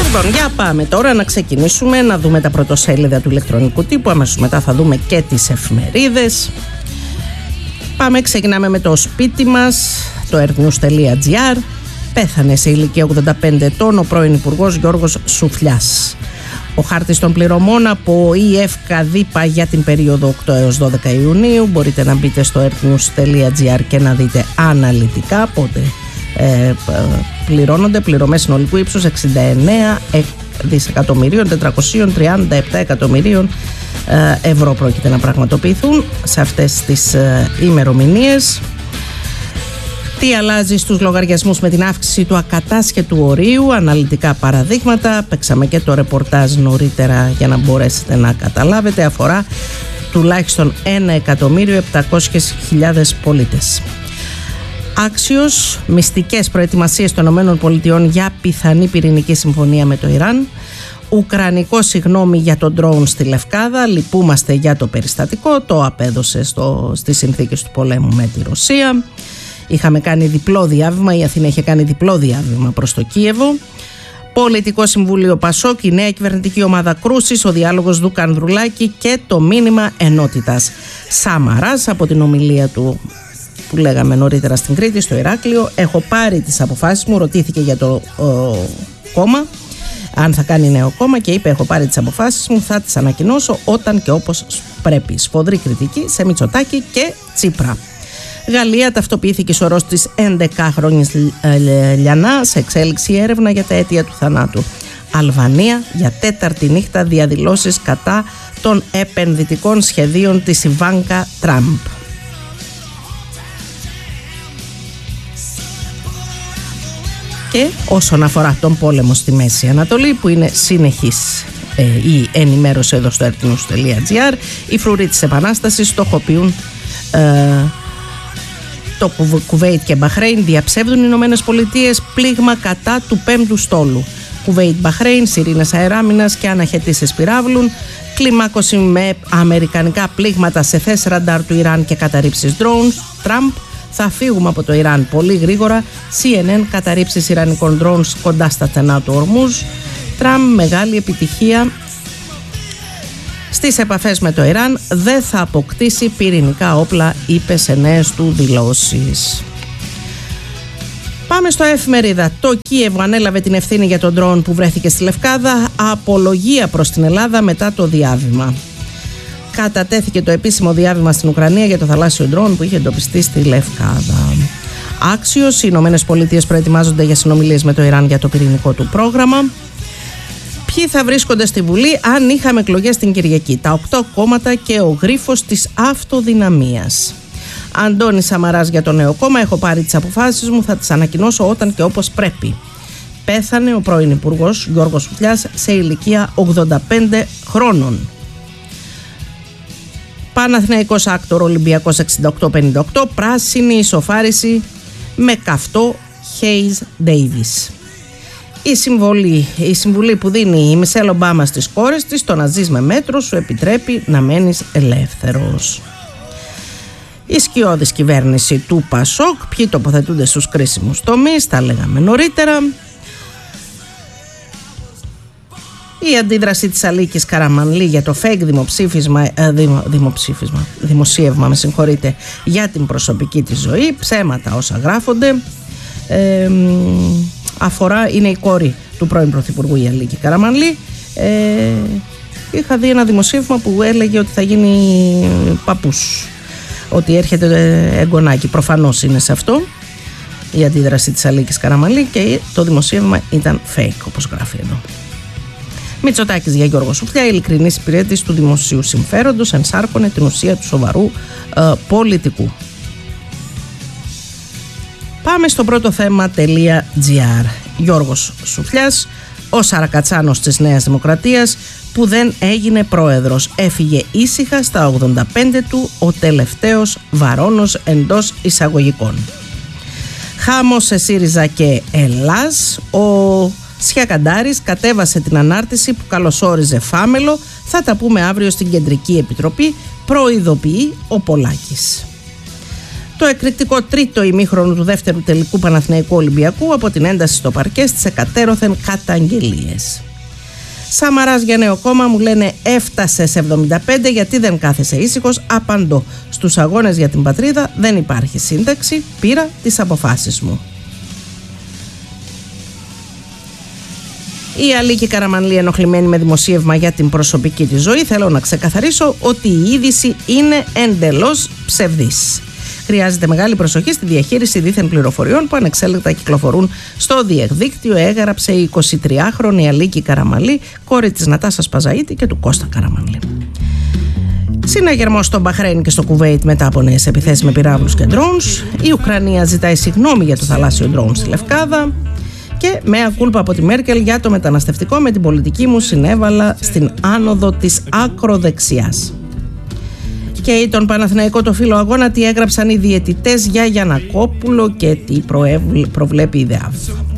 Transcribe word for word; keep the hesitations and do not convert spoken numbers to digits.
Λοιπόν, για πάμε τώρα να ξεκινήσουμε να δούμε τα πρωτοσέλιδα του ηλεκτρονικού τύπου. Αμέσως μετά θα δούμε και τις εφημερίδες. Πάμε, ξεκινάμε με το σπίτι μας, το earthnews τελεία gr. Πέθανε σε ηλικία ογδόντα πέντε ετών ο πρώην Υπουργός Γιώργος Σουφλιάς. Ο χάρτης των πληρωμών από η ι εφ Καδίπα για την περίοδο οκτώ έως δώδεκα Ιουνίου. Μπορείτε να μπείτε στο earthnews τελεία gr και να δείτε αναλυτικά πότε ε, πληρώνονται. Πληρωμές συνολικού ύψους εξήντα εννέα δισεκατομμυρίων τετρακόσια τριάντα επτά εκατομμυρίων ε, ευρώ πρόκειται να πραγματοποιηθούν σε αυτές τις ε, ημερομηνίες. Τι αλλάζει στους λογαριασμούς με την αύξηση του ακατάσχετου ορίου, αναλυτικά παραδείγματα. Παίξαμε και το ρεπορτάζ νωρίτερα για να μπορέσετε να καταλάβετε. Αφορά τουλάχιστον ένα εκατομμύριο επτακόσιες χιλιάδες πολίτες. Άξιος, μυστικές προετοιμασίες των ΗΠΑ για πιθανή πυρηνική συμφωνία με το Ιράν. Ουκρανικό συγγνώμη για τον ντρόουν στη Λευκάδα. Λυπούμαστε για το περιστατικό. Το απέδωσε στο, στις συνθήκες του πολέμου με τη Ρωσία. Είχαμε κάνει διπλό διάβημα, η Αθήνα είχε κάνει διπλό διάβημα προς το Κίεβο. Πολιτικό Συμβούλιο Πασόκ, η νέα κυβερνητική ομάδα κρούσης, ο διάλογος Δούκα Ανδρουλάκη και το μήνυμα ενότητας. Σαμαράς, από την ομιλία του που λέγαμε νωρίτερα στην Κρήτη, στο Ηράκλειο. Έχω πάρει τις αποφάσεις μου, ρωτήθηκε για το ο, κόμμα, αν θα κάνει νέο κόμμα, και είπε: έχω πάρει τις αποφάσεις μου, θα τις ανακοινώσω όταν και όπως πρέπει. Σφοδρή κριτική σε Μητσοτάκη και Τσίπρα. Γαλλία, ταυτοποιήθηκε σωρός της έντεκαχρόνιας Λιανά, σε εξέλιξη έρευνα για τα αίτια του θανάτου. Αλβανία, για τέταρτη νύχτα διαδηλώσεις κατά των επενδυτικών σχεδίων της Ιβάνκα Τραμπ. Και όσον αφορά τον πόλεμο στη Μέση Ανατολή, που είναι συνεχής ε, η ενημέρωση εδώ στο earthnews τελεία gr, οι φρουροί της Επανάστασης στοχοποιούν ε, το Κουβέιτ και Μπαχρέιν. Διαψεύδουν οι Ηνωμένες Πολιτείες πλήγμα κατά του πέμπτου στόλου. Κουβέιτ, Μπαχρέιν, σιρήνες αεράμινας και αναχαιτήσεις πυράβλων. Κλιμάκωση με αμερικανικά πλήγματα σε θέσεις ραντάρ του Ιράν και καταρρύψεις drones. Τραμπ: θα φύγουμε από το Ιράν πολύ γρήγορα. σι εν εν: καταρρύψεις ιρανικών drones κοντά στα στενά του Ορμούζ. Τραμπ: μεγάλη επιτυχία στις επαφές με το Ιράν, δεν θα αποκτήσει πυρηνικά όπλα, είπε σε νέες του δηλώσεις. Πάμε στο εφημερίδα. Το Κίεβο ανέλαβε την ευθύνη για τον ντρόουν που βρέθηκε στη Λευκάδα. Απολογία προς την Ελλάδα μετά το διάβημα. Κατατέθηκε το επίσημο διάβημα στην Ουκρανία για το θαλάσσιο ντρόουν που είχε εντοπιστεί στη Λευκάδα. Άξιος, οι Ηνωμένες Πολιτείες προετοιμάζονται για συνομιλίες με το Ιράν για το πυρηνικό του πρόγραμμα. Ποιοι θα βρίσκονται στη Βουλή αν είχαμε εκλογές την Κυριακή? Τα οκτώ κόμματα και ο γρίφος της αυτοδυναμίας. Αντώνης Σαμαράς για το νέο κόμμα: έχω πάρει τις αποφάσεις μου, θα τις ανακοινώσω όταν και όπως πρέπει. Πέθανε ο πρώην Υπουργός Γιώργος Σουφλιάς σε ηλικία ογδόντα πέντε χρόνων. Παναθηναϊκός Άκτορ Ολυμπιακός εξήντα οκτώ πενήντα οκτώ. Πράσινη ισοφάριση με καυτό Χέις Ντέιβις. Η συμβολή, η συμβουλή που δίνει η Μισελ Ομπάμα στις κόρες της: το να ζεις με μέτρο σου επιτρέπει να μένεις ελεύθερος. Η σκιώδης κυβέρνηση του Πασόκ, ποιοι τοποθετούνται στους κρίσιμους τομείς, τα λέγαμε νωρίτερα. Η αντίδραση της Αλίκης Καραμανλή για το fake δημοψήφισμα, ε, δημο, δημοψήφισμα, δημοσίευμα, με συγχωρείτε, για την προσωπική της ζωή, ψέματα όσα γράφονται. Ε, αφορά, είναι η κόρη του πρώην Πρωθυπουργού, η Αλίκη Καραμανλή. Ε, είχα δει ένα δημοσίευμα που έλεγε ότι θα γίνει παππούς, ότι έρχεται εγγονάκι. Προφανώς είναι σε αυτό η αντίδραση της Αλίκης Καραμανλή και το δημοσίευμα ήταν fake, όπως γράφει εδώ. Μητσοτάκης για Γιώργο Σουφλιά: η ειλικρινής υπηρέτηση του δημοσίου συμφέροντος ενσάρκωνε την ουσία του σοβαρού ε, πολιτικού. Πάμε στο πρώτο θέμα.gr. Γιώργος Σουφλιάς, ο Σαρακατσάνος της Νέας Δημοκρατίας που δεν έγινε πρόεδρος. Έφυγε ήσυχα στα ογδόντα πέντε του, ο τελευταίος βαρώνος εντός εισαγωγικών. Χάμος σε ΣΥΡΙΖΑ και Ελλάς. Ο Σιακαντάρης κατέβασε την ανάρτηση που καλωσόριζε Φάμελο. Θα τα πούμε αύριο στην Κεντρική Επιτροπή, προειδοποιεί ο Πολάκης. Το εκρηκτικό τρίτο ημίχρονο του δεύτερου τελικού Παναθηναϊκού Ολυμπιακού από την ένταση στο παρκέ στις εκατέρωθεν καταγγελίες. Σαμαράς για νέο κόμμα, μου λένε έφτασε σε εβδομήντα πέντε, γιατί δεν κάθεσαι ήσυχος? Απαντώ, στους αγώνες για την πατρίδα δεν υπάρχει σύνταξη, πήρα τις αποφάσεις μου. Η Αλίκη Καραμανλή ενοχλημένη με δημοσίευμα για την προσωπική της ζωή. Θέλω να ξεκαθαρίσω ότι η είδηση είναι εντελώς ψευδής. Χρειάζεται μεγάλη προσοχή στη διαχείριση δίθεν πληροφοριών που ανεξέλεγκτα κυκλοφορούν στο διαδίκτυο, έγραψε η εικοσιτριάχρονη Αλίκη Καραμανλή, κόρη της Νατάσας Παζαΐτη και του Κώστα Καραμανλή. Συναγερμός στο Μπαχρέιν και στο Κουβέιτ μετά από νέες επιθέσεις με πυράβλους και ντρόουνς. Η Ουκρανία ζητάει συγγνώμη για το θαλάσσιο ντρόουν στη Λευκάδα. Και μέα κούλπα από τη Μέρκελ για το μεταναστευτικό, με την πολιτική μου συνέβαλα στην άνοδο της ακροδεξιάς. Και τον Παναθηναϊκό το φύλλο αγώνα, τι έγραψαν οι διαιτητές για Γιαννακόπουλο και τι προβλέπει η ΔΕΑΒ.